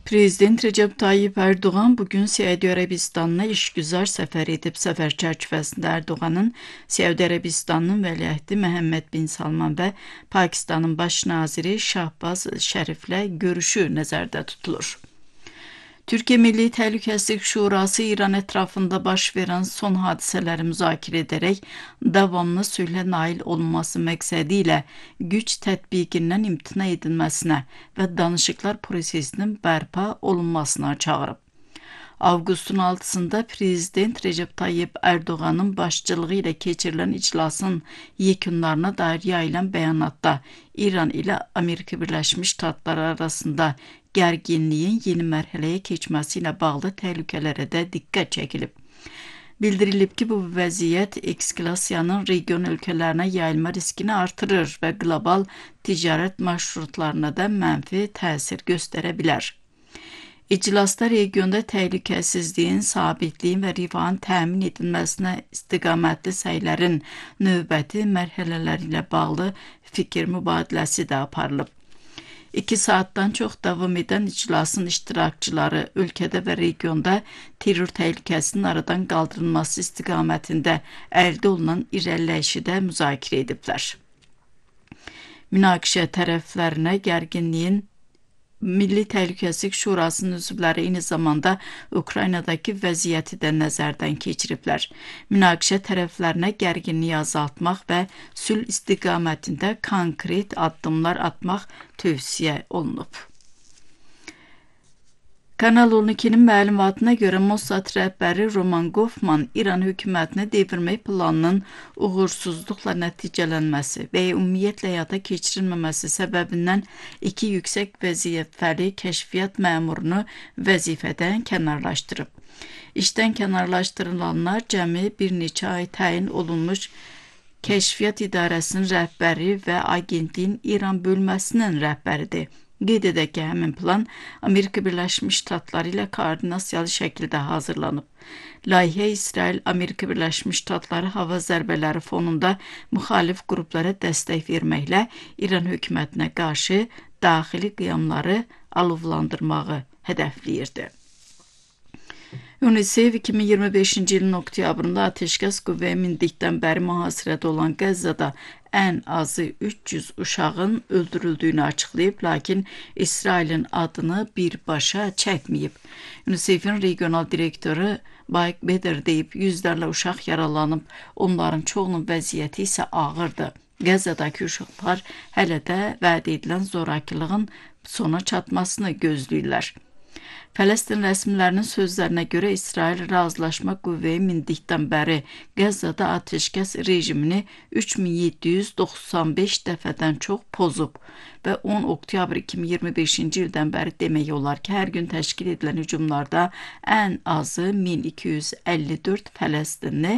Prezident Recep Tayyip Erdoğan bugün Səudiyyə Ərəbistanına işgüzar səfər edib. Səfər çərçivəsində Erdoğanın Səudiyyə Ərəbistanının vəliəhdi Məhəmməd bin Salman və Pakistanın baş naziri Şahbaz Şəriflə görüşü nəzərdə tutulur. Türkiye Milli Təhlükəsizlik Şurası İran ətrafında baş verən son hadisələri müzakirə edərək davamlı sülhə nail olunması məqsədi ilə güc tətbiqindən imtina edilməsinə və danışıqlar prosesinin bərpa olunmasına çağırıb. Avqustun 6-sında Prezident Recep Tayyip Erdoğan'ın başçılığı ilə keçirilən iclasın yekunlarına dair yayılan bəyanatda İran ilə Amerika Birləşmiş Ştatları arasında gərginliyin yeni mərhələyə keçməsi ilə bağlı təhlükələrə də diqqət çəkilib. Bildirilib ki, bu vəziyyət eskalasiyanın region ölkələrinə yayılma riskini artırır və qlobal ticarət marşrutlarına da mənfi təsir göstərə bilər. İclasda regionda təhlükəsizliyin, sabitliyin və rifahın təmin edilməsinə istiqamətli səylərin növbəti mərhələləri ilə bağlı fikir mübadiləsi də aparılıb. 2 saatdan çox davam edən iclasın iştirakçıları ölkədə və regionda terror təhlükəsinin aradan qaldırılması istiqamətində əldə olunan irəliləyişi də müzakirə ediblər. Münaqişə tərəflərinə gərginliyin Milli Təhlükəsizlik Şurasının üzvləri eyni zamanda Ukraynadakı vəziyyəti də nəzərdən keçiriblər. Münaqişə tərəflərinə gərginliyi azaltmaq və sülh istiqamətində konkret addımlar atmaq tövsiyə olunub. Kanal 12'nin məlumatına görə Mossad rəhbəri Roman Goffman İran hökumətini devirmək planının uğursuzluqla nəticələnməsi və ümumiyyətlə həyata keçirilməməsi səbəbindən 2 yüksək vəzifəli kəşfiyyat məmurunu vəzifədən kənarlaşdırıb. İşdən kənarlaşdırılanlar cəmi bir neçə ay təyin olunmuş Kəşfiyyat İdarəsinin rəhbəri və agentliyin İran bölməsinin rəhbəridir. Qeyd edək ki, həmin plan Amerika Birləşmiş Ştatları ilə koordinasiyalı şəkildə hazırlanıb. Layihə İsrail, Amerika Birləşmiş Ştatları hava zərbələri fonunda müxalif qruplara dəstək verməklə İran hökumətinə qarşı daxili qiyamları alovlandırmağı hədəfləyirdi. UNICEF 2025-ci ilin oktyabrında ateşkəs qüvvəyə mindikdən bəri mühasirədə olan Qəzzada ən azı 300 uşağın öldürüldüyünü açıqlayıb, lakin İsrailin adını birbaşa çəkməyib. UNICEF-in regional direktoru Bayk Beder deyib, yüzlərlə uşaq yaralanıb, onların çoxunun vəziyyəti isə ağırdır. Qəzzadakı uşaqlar hələ də vəd edilən zorakılığın sona çatmasını gözləyirlər. Fələstin rəsmilərinin sözlərinə görə İsrail razılaşma qüvvəyə mindikdən bəri Qəzzada ateşkəs rejimini 3795 dəfədən çox pozub və 10 oktyabr 2025-ci ildən bəri demək olar ki, hər gün təşkil edilən hücumlarda ən azı 1254 Fələstinli